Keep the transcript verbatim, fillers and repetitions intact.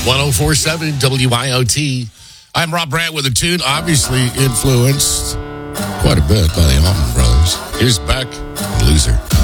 one oh four point seven W I O T. I'm Rob Brandt with a tune obviously influenced quite a bit by the Allman Brothers. Here's Beck, Loser.